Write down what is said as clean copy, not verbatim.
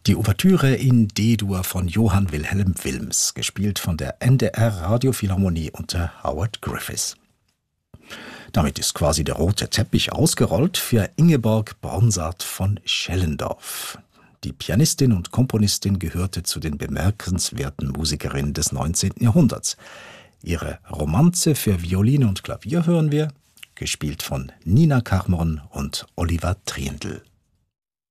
Die Ouvertüre in D-Dur von Johann Wilhelm Wilms, gespielt von der NDR Radiophilharmonie unter Howard Griffiths. Damit ist quasi der rote Teppich ausgerollt für Ingeborg Bronsart von Schellendorf. Die Pianistin und Komponistin gehörte zu den bemerkenswerten Musikerinnen des 19. Jahrhunderts. Ihre Romanze für Violine und Klavier hören wir, gespielt von Nina Carmon und Oliver Triendl.